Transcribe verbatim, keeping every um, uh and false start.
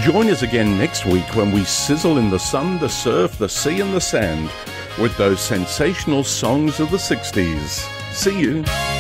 Join us again next week when we sizzle in the sun, the surf, the sea and the sand with those sensational songs of the sixties. See you.